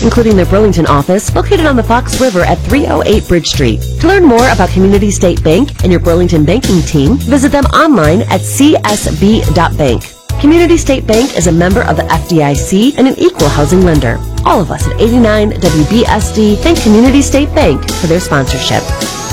including their Burlington office located on the Fox River at 308 Bridge Street. To learn more about Community State Bank and your Burlington banking team, visit them online at csb.bank. Community State Bank is a member of the FDIC and an equal housing lender. All of us at 89 WBSD thank Community State Bank for their sponsorship.